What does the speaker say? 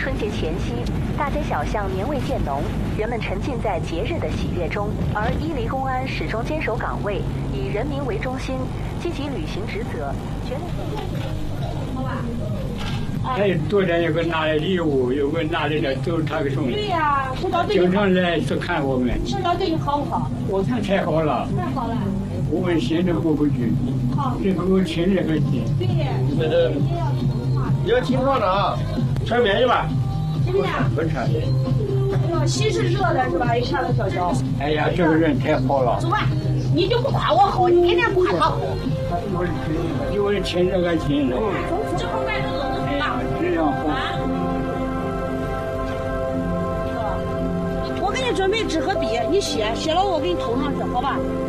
春节前夕，大街小巷年味渐浓，人们沉浸在节日的喜悦中。而伊犁公安始终坚守岗位，以人民为中心，积极履行职责，全力。好吧。 还有昨天有个拿来礼物，有个拿来的都是他给送的。 对呀，领导对你经常来是看我们。 领导对你好不好？ 我看太好了。 太好了。 我们心都过不去。 好。 这给我亲热很近。 对。 你要听话了啊！吃面去吧。 今天不吃。 哎呦，心是热的是吧？一下子小小。 哎呀，这个人太好了。 走吧，你就不夸我好，你天天夸他好。 有人亲热很近了。 这口饭都饿得很了。 这样好。 我给你准备纸和笔，你写了我给你涂上去，好吧？